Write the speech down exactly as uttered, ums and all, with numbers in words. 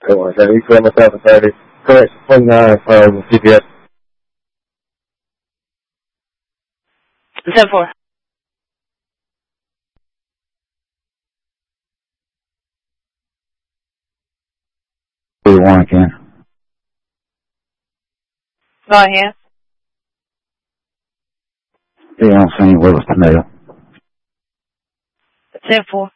Oh, is that equal on the seven thirty? Correct, twenty-nine, um, G P S. seven four. three one again. Go ahead. Yeah, I don't see any Willis Tornado. ten four.